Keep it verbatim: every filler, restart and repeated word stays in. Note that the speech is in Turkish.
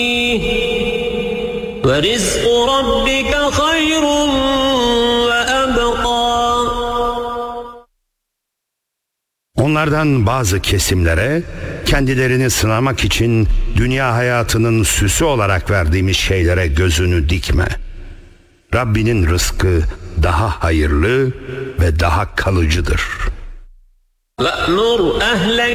وَرِزْقُ رَبِّكَ خَيْرٌ وَأَبْقَى. Onlardan bazı kesimlere kendilerini sınamak için dünya hayatının süsü olarak verdiğimiz şeylere gözünü dikme. Rabbinin rızkı daha hayırlı ve daha kalıcıdır. وَأْمُرْ أَهْلَكَ